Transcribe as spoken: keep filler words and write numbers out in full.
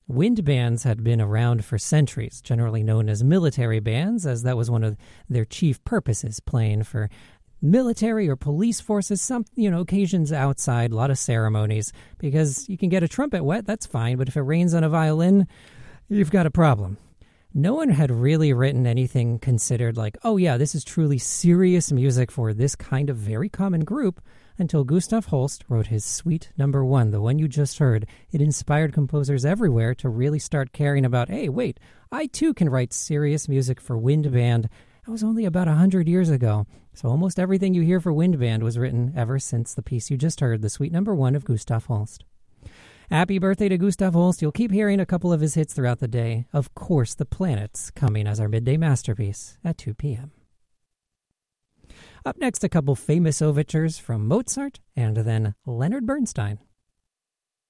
Wind bands had been around for centuries, generally known as military bands, as that was one of their chief purposes, playing for military or police forces, some, you know, occasions outside, a lot of ceremonies, because you can get a trumpet wet, that's fine, but if it rains on a violin, you've got a problem. No one had really written anything considered like, oh yeah, this is truly serious music for this kind of very common group, until Gustav Holst wrote his Suite Number One, the one you just heard. It inspired composers everywhere to really start caring about, hey, wait, I too can write serious music for wind band. That was only about one hundred years ago. So almost everything you hear for wind band was written ever since the piece you just heard, the Suite Number One of Gustav Holst. Happy birthday to Gustav Holst. You'll keep hearing a couple of his hits throughout the day. Of course, The Planets coming as our midday masterpiece at two p.m. Up next, a couple famous overtures from Mozart and then Leonard Bernstein.